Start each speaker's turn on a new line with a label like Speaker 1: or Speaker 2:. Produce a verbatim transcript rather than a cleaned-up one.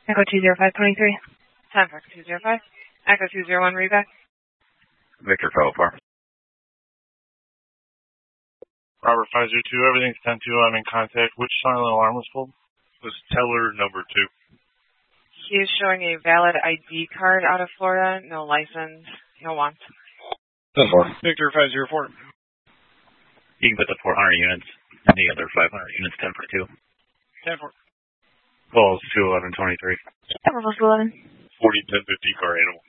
Speaker 1: Echo two zero five twenty-three. ten Fox two zero five. Echo two zero one, read back.
Speaker 2: Victor Fellow Farm.
Speaker 3: Robert five zero two, everything's ten two, I'm in contact. Which silent alarm was pulled?
Speaker 4: It was teller number two.
Speaker 1: He is showing a valid I D card out of Florida, no license, no want.
Speaker 2: ten four.
Speaker 3: Victor five zero four.
Speaker 2: You can put the four hundred units and the other five hundred units ten for two.
Speaker 3: ten four.
Speaker 2: Balls two eleven twenty-three.
Speaker 1: Almost eleven.
Speaker 4: forty ten fifty car animal.